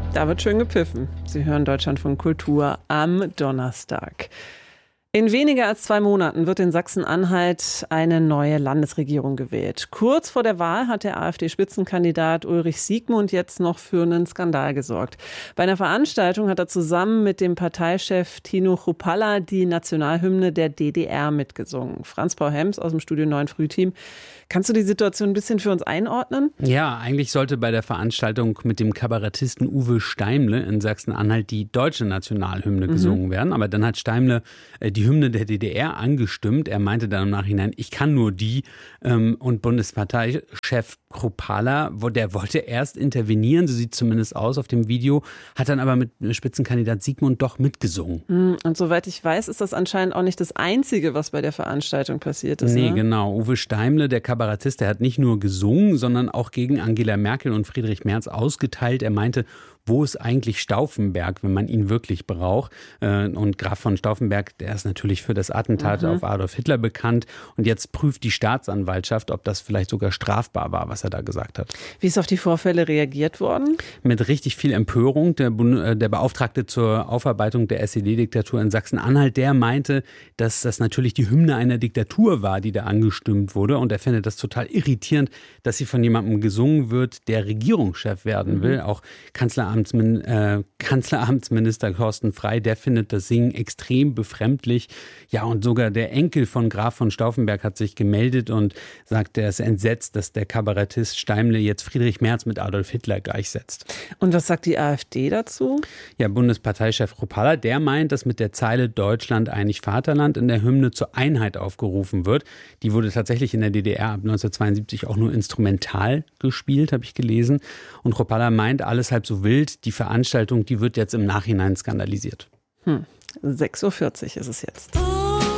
Da wird schön gepfiffen. Sie hören Deutschlandfunk Kultur am Donnerstag. In weniger als 2 Monaten wird in Sachsen-Anhalt eine neue Landesregierung gewählt. Kurz vor der Wahl hat der AfD-Spitzenkandidat Ulrich Siegmund jetzt noch für einen Skandal gesorgt. Bei einer Veranstaltung hat er zusammen mit dem Parteichef Tino Chrupalla die Nationalhymne der DDR mitgesungen. Franz-Paul Hems aus dem Studio 9 Frühteam. Kannst du die Situation ein bisschen für uns einordnen? Ja, eigentlich sollte bei der Veranstaltung mit dem Kabarettisten Uwe Steimle in Sachsen-Anhalt die deutsche Nationalhymne gesungen werden. Aber dann hat Steimle die Hymne der DDR angestimmt. Er meinte dann im Nachhinein, ich kann nur die. Und Bundesparteichef Chrupalla, der wollte erst intervenieren, so sieht zumindest aus auf dem Video, hat dann aber mit Spitzenkandidat Siegmund doch mitgesungen. Und soweit ich weiß, ist das anscheinend auch nicht das Einzige, was bei der Veranstaltung passiert ist. Nee, ne? Genau. Uwe Steimle, der Kabarettist, der hat nicht nur gesungen, sondern auch gegen Angela Merkel und Friedrich Merz ausgeteilt. Er meinte, wo ist eigentlich Stauffenberg, wenn man ihn wirklich braucht? Und Graf von Stauffenberg, der ist natürlich für das Attentat auf Adolf Hitler bekannt. Und jetzt prüft die Staatsanwaltschaft, ob das vielleicht sogar strafbar war, was er da gesagt hat. Wie ist auf die Vorfälle reagiert worden? Mit richtig viel Empörung. Der Beauftragte zur Aufarbeitung der SED-Diktatur in Sachsen-Anhalt, der meinte, dass das natürlich die Hymne einer Diktatur war, die da angestimmt wurde. Und er findet das total irritierend, dass sie von jemandem gesungen wird, der Regierungschef werden will. Auch Kanzleramtsminister Thorsten Frey, der findet das Singen extrem befremdlich. Ja, und sogar der Enkel von Graf von Stauffenberg hat sich gemeldet und sagt, er ist entsetzt, dass der Kabarettist Steimle jetzt Friedrich Merz mit Adolf Hitler gleichsetzt. Und was sagt die AfD dazu? Ja, Bundesparteichef Chrupalla, der meint, dass mit der Zeile Deutschland einig Vaterland in der Hymne zur Einheit aufgerufen wird. Die wurde tatsächlich in der DDR ab 1972 auch nur instrumental gespielt, habe ich gelesen. Und Chrupalla meint, alles halb so wild. Die Veranstaltung, die wird jetzt im Nachhinein skandalisiert. 6:40 Uhr ist es jetzt.